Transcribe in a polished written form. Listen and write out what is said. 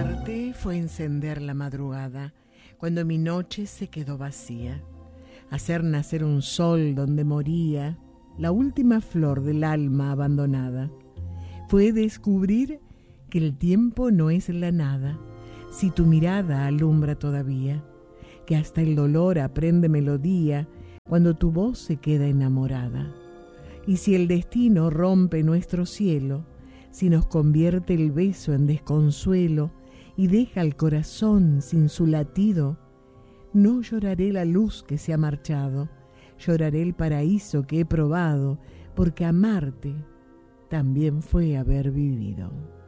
Amarte fue encender la madrugada, cuando mi noche se quedó vacía, hacer nacer un sol donde moría la última flor del alma abandonada. Fue descubrir que el tiempo no es la nada, si tu mirada alumbra todavía, que hasta el dolor aprende melodía cuando tu voz se queda enamorada. Y si el destino rompe nuestro cielo, si nos convierte el beso en desconsuelo y deja al corazón sin su latido, no lloraré la luz que se ha marchado, lloraré el paraíso que he probado, porque amarte también fue haber vivido.